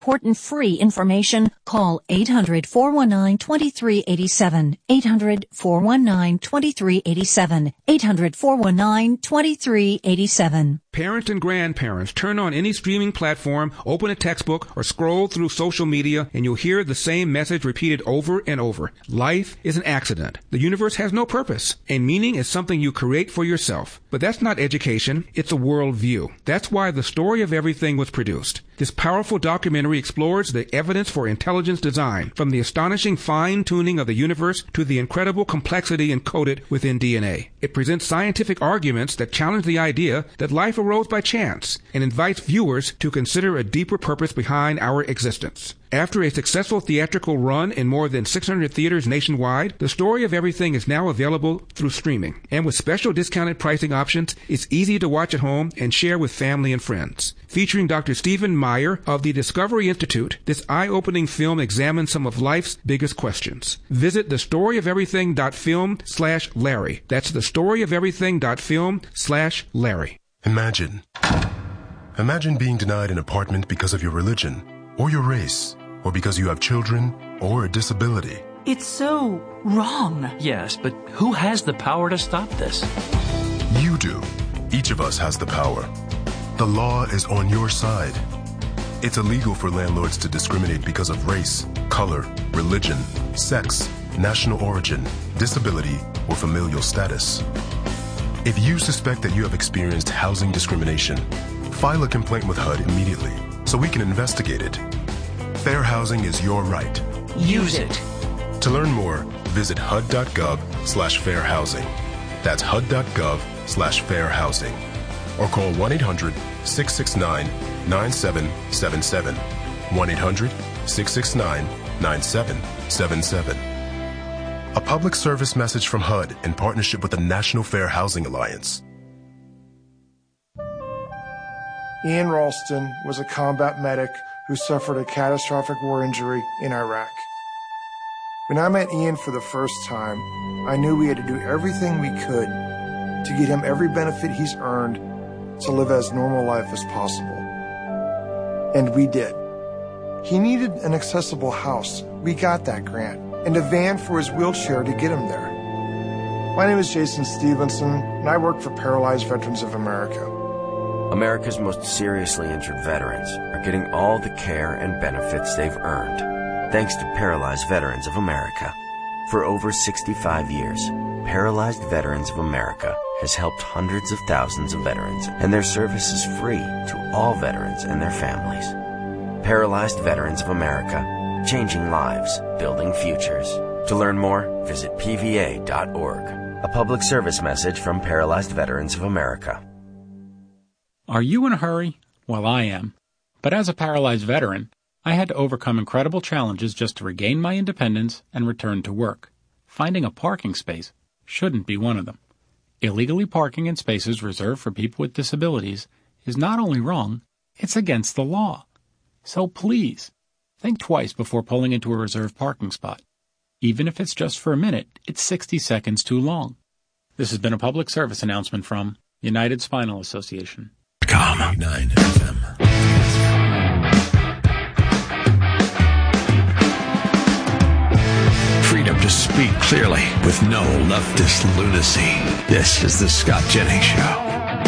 important free information, call 800-419-2387. 800-419-2387. 800-419-2387. Parents and grandparents, turn on any streaming platform, open a textbook, or scroll through social media, and you'll hear the same message repeated over and over. Life is an accident. The universe has no purpose, and meaning is something you create for yourself. But that's not education, it's a worldview. That's why The Story of Everything was produced. This powerful documentary explores the evidence for intelligence design, from the astonishing fine-tuning of the universe to the incredible complexity encoded within DNA. It presents scientific arguments that challenge the idea that life arose by chance and invites viewers to consider a deeper purpose behind our existence. After a successful theatrical run in more than 600 theaters nationwide, The Story of Everything is now available through streaming. And with special discounted pricing options, it's easy to watch at home and share with family and friends. Featuring Dr. Stephen Meyer of the Discovery Institute, this eye-opening film examines some of life's biggest questions. Visit thestoryoferything.film/Larry. That's thestoryoferything.film/Larry. Imagine being denied an apartment because of your religion, or your race, or because you have children, or a disability. It's so wrong. Yes, but who has the power to stop this? You do. Each of us has the power. The law is on your side. It's illegal for landlords to discriminate because of race, color, religion, sex, national origin, disability, or familial status. If you suspect that you have experienced housing discrimination, file a complaint with HUD immediately so we can investigate it. Fair housing is your right. Use it. To learn more, visit hud.gov/fairhousing. That's hud.gov/fairhousing. Or call 1-800-669-9777. 1-800-669-9777. A public service message from HUD in partnership with the National Fair Housing Alliance. Ian Ralston was a combat medic who suffered a catastrophic war injury in Iraq. When I met Ian for the first time, I knew we had to do everything we could to get him every benefit he's earned to live as normal life as possible. And we did. He needed an accessible house. We got that grant. And a van for his wheelchair to get him there. My name is Jason Stevenson, and I work for Paralyzed Veterans of America. America's most seriously injured veterans are getting all the care and benefits they've earned, thanks to Paralyzed Veterans of America. For over 65 years, Paralyzed Veterans of America has helped hundreds of thousands of veterans, and their service is free to all veterans and their families. Paralyzed Veterans of America, changing lives, building futures. To learn more, visit pva.org. A public service message from Paralyzed Veterans of America. Are you in a hurry? Well, I am. But as a paralyzed veteran, I had to overcome incredible challenges just to regain my independence and return to work. Finding a parking space shouldn't be one of them. Illegally parking in spaces reserved for people with disabilities is not only wrong, it's against the law. So please, think twice before pulling into a reserved parking spot. Even if it's just for a minute, it's 60 seconds too long. This has been a public service announcement from United Spinal Association. Com 9 FM. Freedom to speak clearly with no leftist lunacy. This is the Scott Jennings Show.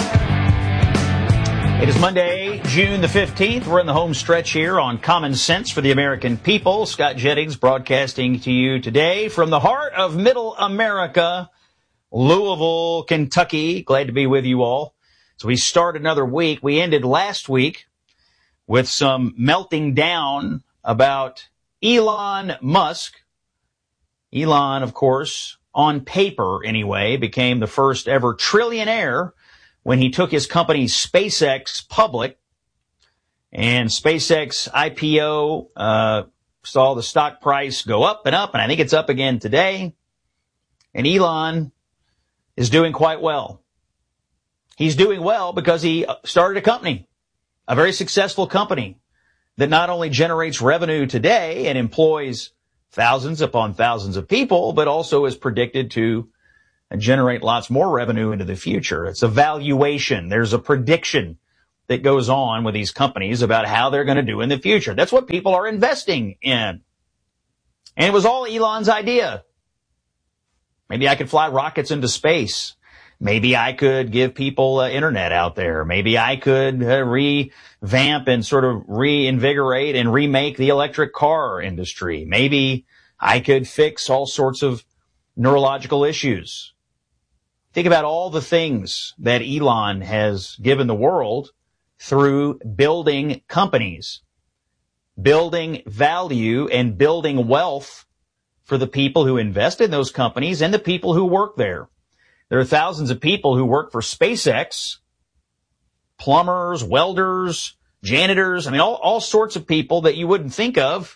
It is Monday, June the 15th. We're in the home stretch here on Common Sense for the American People. Scott Jennings broadcasting to you today from the heart of Middle America, Louisville, Kentucky. Glad to be with you all. So we start another week. We ended last week with some melting down about Elon Musk. Elon, of course, on paper anyway, became the first ever trillionaire when he took his company SpaceX public. And SpaceX IPO saw the stock price go up, and I think it's up again today. And Elon is doing quite well. He's doing well because he started a company, a very successful company that not only generates revenue today and employs thousands upon thousands of people, but also is predicted to generate lots more revenue into the future. It's a valuation. There's a prediction that goes on with these companies about how they're going to do in the future. That's what people are investing in. And it was all Elon's idea. Maybe I could fly rockets into space. Maybe I could give people internet out there. Maybe I could revamp and sort of reinvigorate and remake the electric car industry. Maybe I could fix all sorts of neurological issues. Think about all the things that Elon has given the world through building companies, building value and building wealth for the people who invest in those companies and the people who work there. There are thousands of people who work for SpaceX, plumbers, welders, janitors, all sorts of people that you wouldn't think of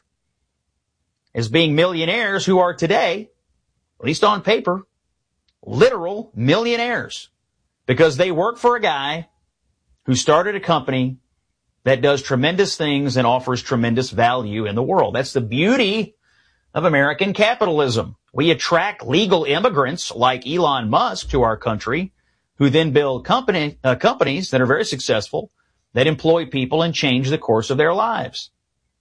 as being millionaires who are today, at least on paper, literal millionaires because they work for a guy who started a company that does tremendous things and offers tremendous value in the world. That's the beauty of American capitalism. We attract legal immigrants like Elon Musk to our country who then build companies that are very successful, that employ people and change the course of their lives.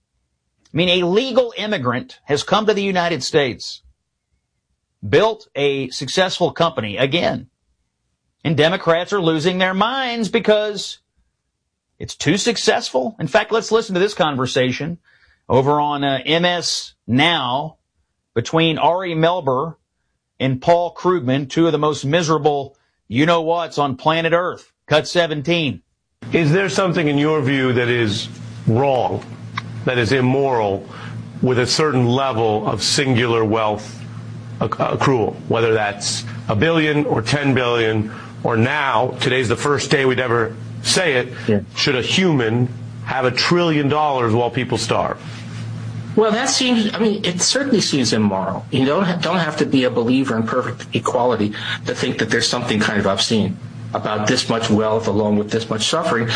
A legal immigrant has come to the United States, built a successful company again, and Democrats are losing their minds because it's too successful. In fact, let's listen to this conversation over on MS Now between Ari Melber and Paul Krugman, two of the most miserable you-know-whats on planet Earth. Cut 17. Is there something in your view that is wrong, that is immoral, with a certain level of singular wealth accrual, whether that's $1 billion or 10 billion, or now, today's the first day we'd ever say it, should a human have $1 trillion while people starve? Well, that seems, it certainly seems immoral. You don't have to be a believer in perfect equality to think that there's something kind of obscene about this much wealth along with this much suffering.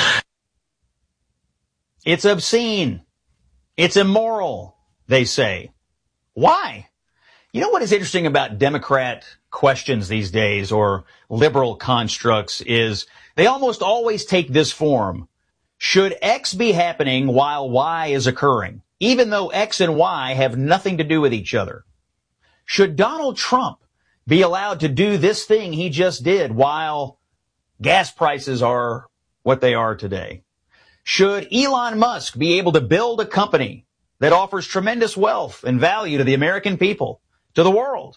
It's obscene. It's immoral, they say. Why? You know what is interesting about Democrat questions these days, or liberal constructs, is they almost always take this form. Should X be happening while Y is occurring, even though X and Y have nothing to do with each other? Should Donald Trump be allowed to do this thing he just did while gas prices are what they are today? Should Elon Musk be able to build a company that offers tremendous wealth and value to the American people, to the world,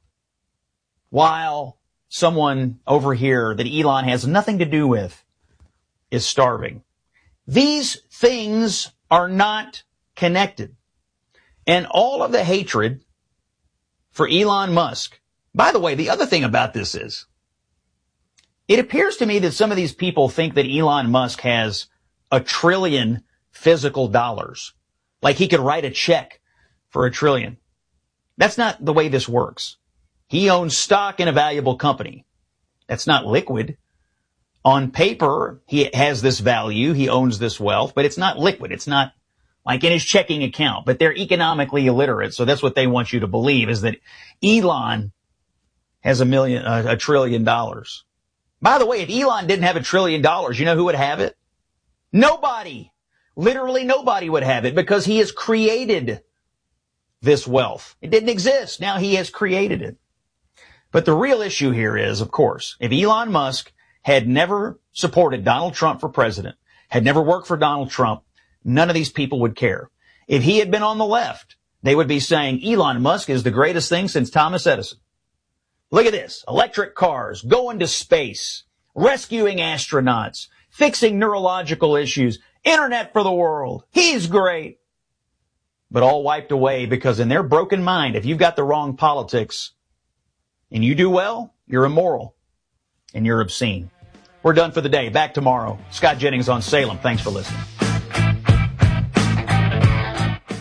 while someone over here that Elon has nothing to do with is starving? These things are not connected. And all of the hatred for Elon Musk. By the way, the other thing about this is, it appears to me that some of these people think that Elon Musk has $1 trillion physical dollars. Like he could write a check for $1 trillion. That's not the way this works. He owns stock in a valuable company. That's not liquid. On paper, he has this value. He owns this wealth, but it's not liquid. It's not like in his checking account, but they're economically illiterate. So that's what they want you to believe, is that Elon has $1 trillion. By the way, if Elon didn't have $1 trillion, you know who would have it? Nobody. Literally nobody would have it, because he has created this wealth. It didn't exist. Now he has created it. But the real issue here is, of course, if Elon Musk had never supported Donald Trump for president, had never worked for Donald Trump, none of these people would care. If he had been on the left, they would be saying Elon Musk is the greatest thing since Thomas Edison. Look at this. Electric cars, going to space, rescuing astronauts, fixing neurological issues, internet for the world. He's great. But all wiped away because in their broken mind, if you've got the wrong politics and you do well, you're immoral and you're obscene. We're done for the day. Back tomorrow. Scott Jennings on Salem. Thanks for listening.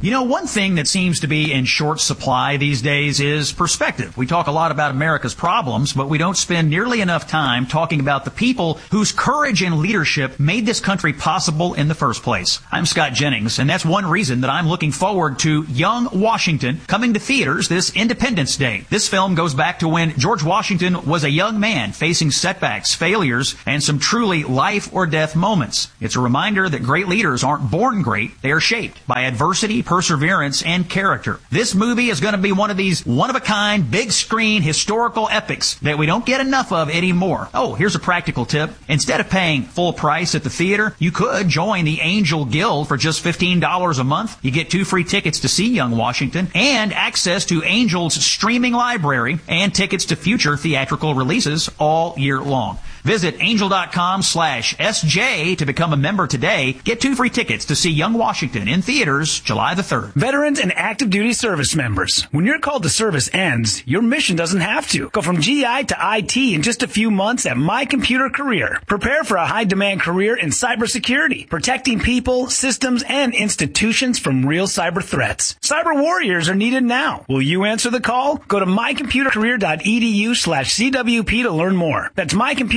You know, one thing that seems to be in short supply these days is perspective. We talk a lot about America's problems, but we don't spend nearly enough time talking about the people whose courage and leadership made this country possible in the first place. I'm Scott Jennings, and that's one reason that I'm looking forward to Young Washington coming to theaters this Independence Day. This film goes back to when George Washington was a young man facing setbacks, failures, and some truly life or death moments. It's a reminder that great leaders aren't born great, they are shaped by adversity, perseverance, and character. This movie is going to be one of these one-of-a-kind, big-screen historical epics that we don't get enough of anymore. Oh, here's a practical tip. Instead of paying full price at the theater, you could join the Angel Guild for just $15 a month. You get 2 free tickets to see Young Washington and access to Angel's streaming library and tickets to future theatrical releases all year long. Visit angel.com/SJ to become a member today. Get 2 free tickets to see Young Washington in theaters July the 3rd. Veterans and active duty service members, when your call to service ends, your mission doesn't have to. Go from GI to IT in just a few months at My Computer Career. Prepare for a high-demand career in cybersecurity, protecting people, systems, and institutions from real cyber threats. Cyber warriors are needed now. Will you answer the call? Go to mycomputercareer.edu/CWP to learn more. That's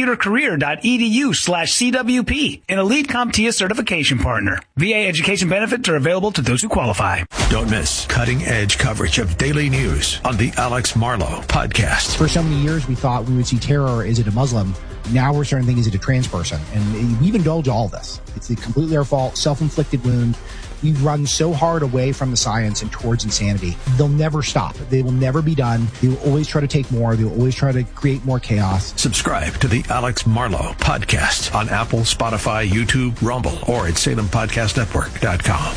mycomputercareer.edu/CWP, an elite CompTIA certification partner. VA education benefits are available to those who qualify. Don't miss cutting-edge coverage of daily news on the Alex Marlow Podcast. For so many years, we thought we would see terror. Is it a Muslim? Now we're starting to think, is it a trans person? And we've indulged all this. It's completely our fault, self-inflicted wound. We've run so hard away from the science and towards insanity. They'll never stop. They will never be done. They will always try to take more. They will always try to create more chaos. Subscribe to the Alex Marlow Podcast on Apple, Spotify, YouTube, Rumble, or at SalemPodcastNetwork.com.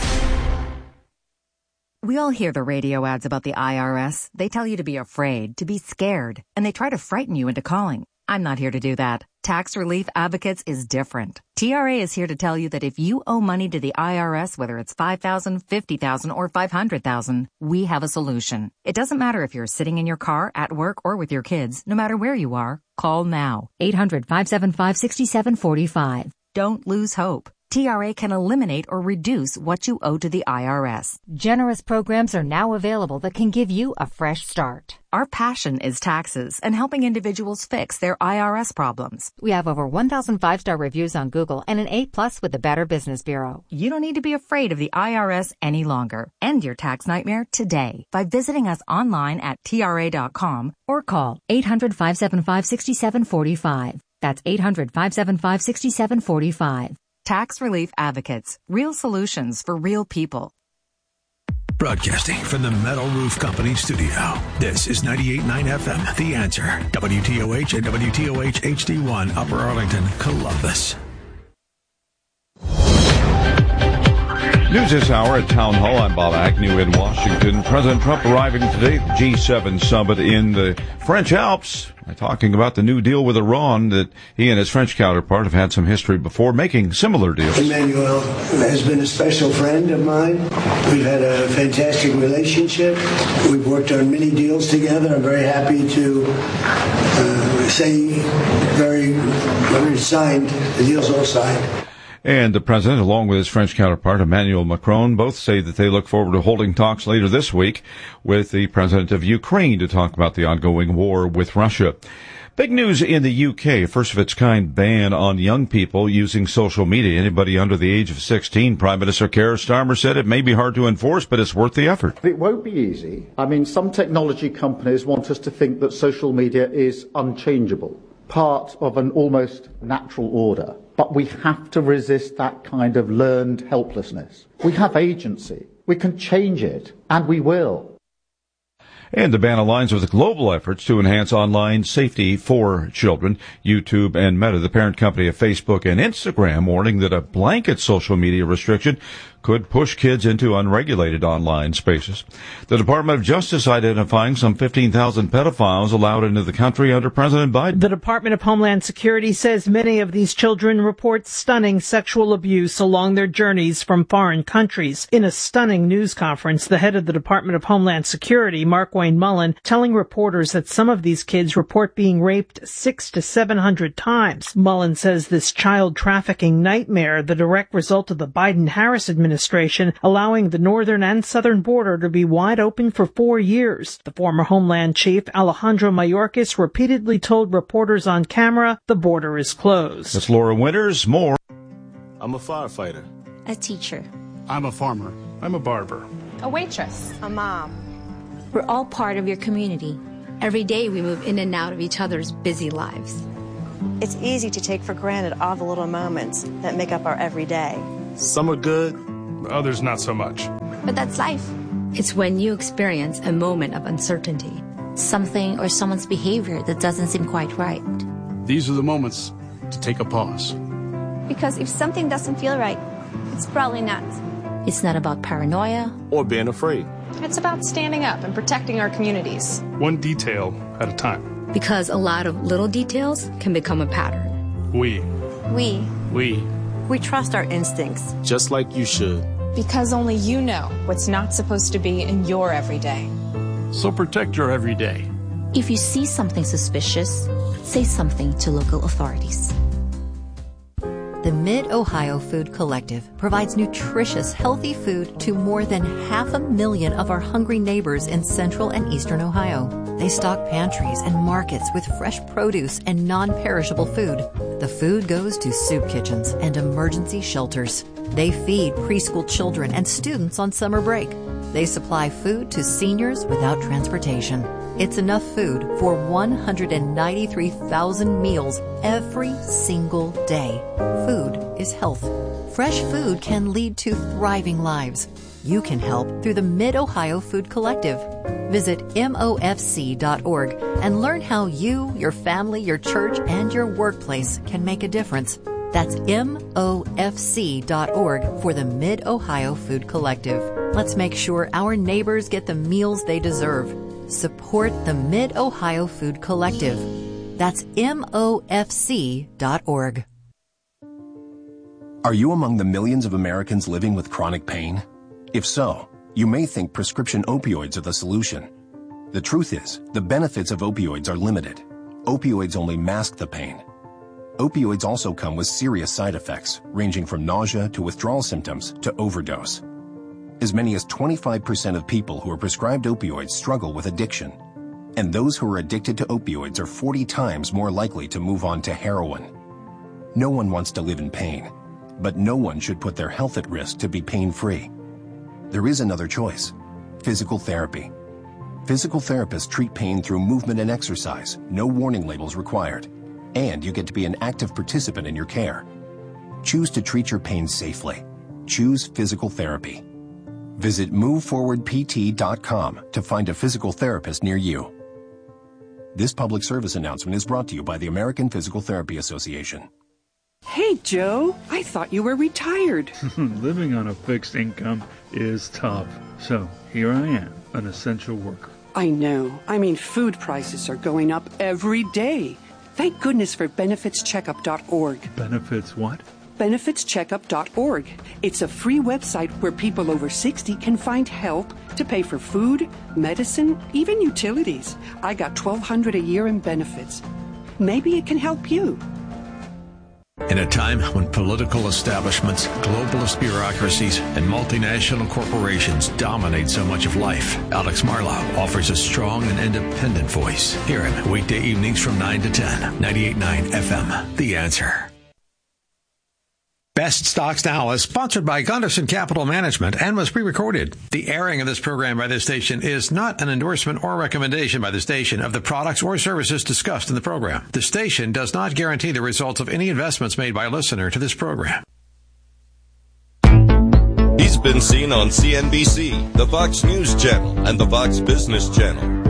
We all hear the radio ads about the IRS. They tell you to be afraid, to be scared, and they try to frighten you into calling. I'm not here to do that. Tax Relief Advocates is different. TRA is here to tell you that if you owe money to the IRS, whether it's $5,000, $50,000, or $500,000, we have a solution. It doesn't matter if you're sitting in your car, at work, or with your kids. No matter where you are, call now. 800-575-6745. Don't lose hope. TRA can eliminate or reduce what you owe to the IRS. Generous programs are now available that can give you a fresh start. Our passion is taxes and helping individuals fix their IRS problems. We have over 1,000 5-star reviews on Google and an A+ with the Better Business Bureau. You don't need to be afraid of the IRS any longer. End your tax nightmare today by visiting us online at TRA.com or call 800-575-6745. That's 800-575-6745. Tax Relief Advocates. Real solutions for real people. Broadcasting from the Metal Roof Company studio. This is 98.9 FM, The Answer. WTOH and WTOH HD1, Upper Arlington, Columbus. News this hour at Town Hall. I'm Bob Agnew in Washington. President Trump arriving today at the G7 summit in the French Alps, talking about the new deal with Iran that he and his French counterpart have had some history before making similar deals. Emmanuel has been a special friend of mine. We've had a fantastic relationship. We've worked on many deals together. I'm very happy to say very signed. The deal's all signed. And the president, along with his French counterpart, Emmanuel Macron, both say that they look forward to holding talks later this week with the president of Ukraine to talk about the ongoing war with Russia. Big news in the UK, first of its kind ban on young people using social media. Anybody under the age of 16, Prime Minister Keir Starmer said it may be hard to enforce, but it's worth the effort. It won't be easy. I mean, some technology companies want us to think that social media is unchangeable, part of an almost natural order. But we have to resist that kind of learned helplessness. We have agency. We can change it, and we will. And the ban aligns with global efforts to enhance online safety for children. YouTube and Meta, the parent company of Facebook and Instagram, warning that a blanket social media restriction could push kids into unregulated online spaces. The Department of Justice identifying some 15,000 pedophiles allowed into the country under President Biden. The Department of Homeland Security says many of these children report stunning sexual abuse along their journeys from foreign countries. In a stunning news conference, the head of the Department of Homeland Security, Markwayne Mullin, telling reporters that some of these kids report being raped 600 to 700 times. Mullin says this child trafficking nightmare, the direct result of the Biden-Harris administration, administration, allowing the northern and southern border to be wide open for 4 years. The former Homeland Chief, Alejandro Mayorkas, repeatedly told reporters on camera the border is closed. That's Laura Winters. More. I'm a firefighter. A teacher. I'm a farmer. I'm a barber. A waitress. A mom. We're all part of your community. Every day we move in and out of each other's busy lives. It's easy to take for granted all the little moments that make up our everyday. Some are good, others not so much. But that's life. It's when you experience a moment of uncertainty. Something or someone's behavior that doesn't seem quite right. These are the moments to take a pause. Because if something doesn't feel right, it's probably not. It's not about paranoia or being afraid. It's about standing up and protecting our communities. One detail at a time. Because a lot of little details can become a pattern. We trust our instincts. Just like you should. Because only you know what's not supposed to be in your everyday. So protect your everyday. If you see something suspicious, say something to local authorities. The Mid-Ohio Food Collective provides nutritious, healthy food to more than 500,000 of our hungry neighbors in central and eastern Ohio. They stock pantries and markets with fresh produce and non-perishable food. The food goes to soup kitchens and emergency shelters. They feed preschool children and students on summer break. They supply food to seniors without transportation. It's enough food for 193,000 meals every single day. Food is health. Fresh food can lead to thriving lives. You can help through the Mid-Ohio Food Collective. Visit MOFC.org and learn how you, your family, your church, and your workplace can make a difference. That's MOFC.org for the Mid-Ohio Food Collective. Let's make sure our neighbors get the meals they deserve. Support the Mid-Ohio Food Collective. That's MOFC.org. Are you among the millions of Americans living with chronic pain? If so, you may think prescription opioids are the solution. The truth is, the benefits of opioids are limited. Opioids only mask the pain. Opioids also come with serious side effects, ranging from nausea to withdrawal symptoms to overdose. As many as 25% of people who are prescribed opioids struggle with addiction. And those who are addicted to opioids are 40 times more likely to move on to heroin. No one wants to live in pain, but no one should put their health at risk to be pain-free. There is another choice: physical therapy. Physical therapists treat pain through movement and exercise, no warning labels required, and you get to be an active participant in your care. Choose to treat your pain safely. Choose physical therapy. Visit moveforwardpt.com to find a physical therapist near you. This public service announcement is brought to you by the American Physical Therapy Association. Hey, Joe, I thought you were retired. Living on a fixed income is tough. So here I am, an essential worker. I know. I mean, food prices are going up every day. Thank goodness for benefitscheckup.org. Benefits what? benefitscheckup.org. It's a free website where people over 60 can find help to pay for food, medicine, even utilities. I got $1,200 a year in benefits. Maybe it can help you. In a time when political establishments, globalist bureaucracies, and multinational corporations dominate so much of life, Alex Marlow offers a strong and independent voice. Hear him weekday evenings from 9 to 10, 98.9 FM. The Answer. Best Stocks Now is sponsored by Gunderson Capital Management and was pre-recorded. The airing of this program by this station is not an endorsement or recommendation by the station of the products or services discussed in the program. The station does not guarantee the results of any investments made by a listener to this program. He's been seen on CNBC, the Fox News Channel, and the Fox Business Channel.